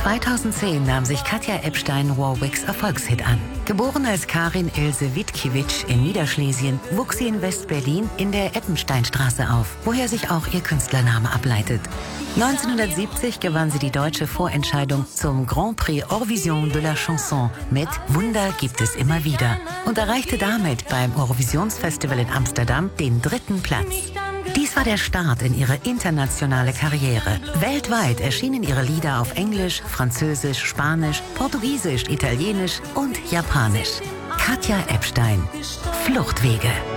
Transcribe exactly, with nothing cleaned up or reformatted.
zweitausendzehn nahm sich Katja Epstein Warwicks Erfolgshit an. Geboren als Karin Ilse Witkiewicz in Niederschlesien, wuchs sie in West-Berlin in der Eppensteinstraße auf, woher sich auch ihr Künstlername ableitet. neunzehnhundertsiebzig gewann sie die deutsche Vorentscheidung zum Grand Prix Eurovision de la Chanson mit Wunder gibt es immer wieder und erreichte damit beim Eurovisionsfestival in Amsterdam den dritten Platz. Dies war der Start in ihre internationale Karriere. Weltweit erschienen ihre Lieder auf Englisch, Französisch, Spanisch, Portugiesisch, Italienisch und Japanisch. Katja Epstein. Fluchtwege.